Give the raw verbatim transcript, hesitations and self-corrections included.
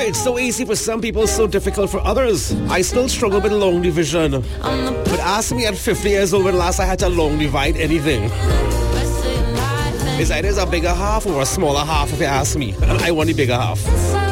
It's so easy for some people, so difficult for others. I still struggle with long division. But ask me at fifty years old when last I had to long divide anything. It's either a bigger half or a smaller half if you ask me. And I want the bigger half.